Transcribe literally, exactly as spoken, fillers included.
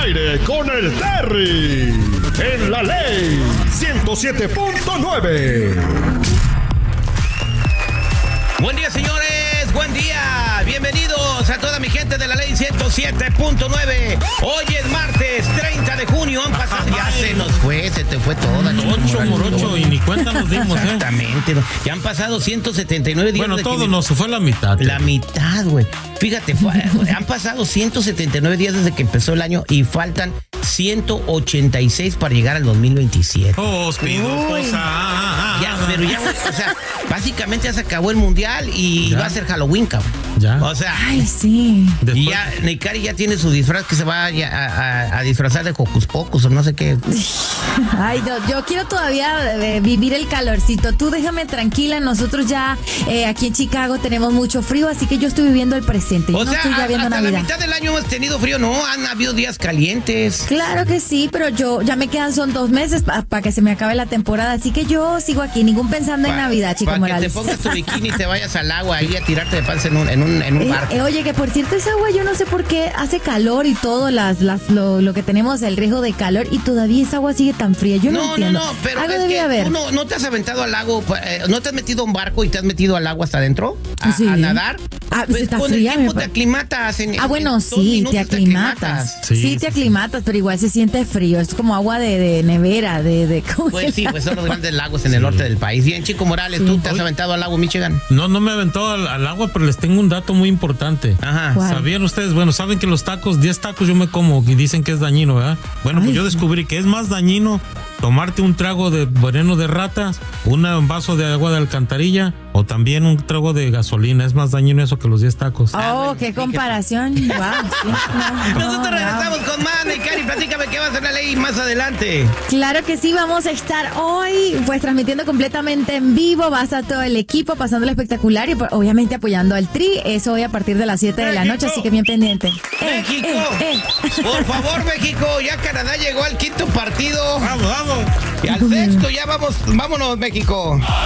aire con el Terry. En la ley ciento siete punto nueve. Buen día, señores, buen día. Bienvenidos a toda mi gente de la ley ciento siete punto nueve. Hoy es martes treinta de junio. Han pasado, ya se nos fue, se te fue toda. Ocho morocho y ni cuenta nos dimos, ¿eh? Exactamente. Ya han pasado ciento setenta y nueve días. Bueno, todo nos fue la mitad. La mitad, güey. Fíjate, fue, han pasado ciento setenta y nueve días desde que empezó el año y faltan ciento ochenta y seis para llegar al dos mil veintisiete. Os pido cosas. Ya, pero ya, o sea, básicamente ya se acabó el mundial y ya va a ser Halloween, cabrón. Ya. O sea, ay, sí. Después... y ya Neikari ya tiene su disfraz que se va a, a, a disfrazar de Hocus Pocus o no sé qué. Ay, no, yo quiero todavía eh, vivir el calorcito. Tú déjame tranquila, nosotros ya eh, aquí en Chicago tenemos mucho frío, así que yo estoy viviendo el presente. Yo O no sea, estoy ya viendo hasta Navidad. la mitad del año hemos tenido frío, no, han habido días calientes. Claro que sí, pero yo ya me quedan son dos meses para pa que se me acabe la temporada, así que yo sigo aquí, ningún pensando Pa, en Navidad, Chico Para que Morales. te pongas tu bikini y te vayas al agua ahí a tirarte de panza en un, en un, en un Eh, barco. eh, oye, que por cierto esa agua yo no sé por qué hace calor y todo, las, las, lo, lo que tenemos, el riesgo de calor, y todavía esa agua sigue tan fría. Yo no, No, no, entiendo. no, pero Algo es debía que haber. tú no, no te has aventado al lago, eh, no te has metido a un barco y te has metido al agua hasta adentro a, Sí. a nadar. Ah, pues está con fría, el tiempo me te pa- aclimatas. En, Ah, bueno, en dos sí, minutos te aclimatas. Sí, Sí, te sí, aclimatas, pero igual se siente frío. Es como agua de, de nevera, de, de Pues sí, pues son los grandes lagos en el norte del país. Bien, Chico Morales, ¿tú te has Oye. aventado al lago Michigan? No, no me aventó al, al agua, pero les tengo un dato muy importante. Ajá. ¿Cuál? ¿Sabían ustedes? Bueno, saben que los tacos, diez tacos yo me como y dicen que es dañino, ¿verdad? Bueno, pues Ay. yo descubrí que es más dañino tomarte un trago de veneno de ratas, un vaso de agua de alcantarilla o también un trago de gasolina. Es más dañino eso que los diez tacos. Oh, qué comparación. Wow, sí, no, Nosotros no, regresamos con más, Neikari. Platícame qué va a hacer la ley más adelante. Claro que sí, vamos a estar hoy pues transmitiendo completamente en vivo, va a estar todo el equipo pasando el espectacular y pues, obviamente apoyando al Tri, eso hoy a partir de las siete de la México. noche, así que bien pendiente. Eh, México, eh, eh. por favor, México, ya Canadá llegó al quinto partido. ¡Vamos, vamos! Y al sexto, ya vamos, vámonos, México.